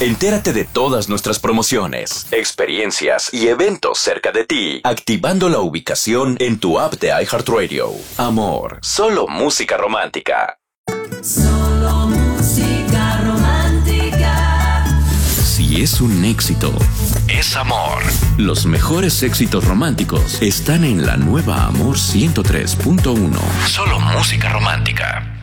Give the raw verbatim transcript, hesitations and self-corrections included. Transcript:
Entérate de todas nuestras promociones, experiencias y eventos cerca de ti, activando la ubicación en tu app de iHeartRadio. Amor, solo música romántica. Solo música romántica. Si es un éxito, es amor. Los mejores éxitos románticos están en la nueva Amor ciento tres punto uno. Solo música romántica.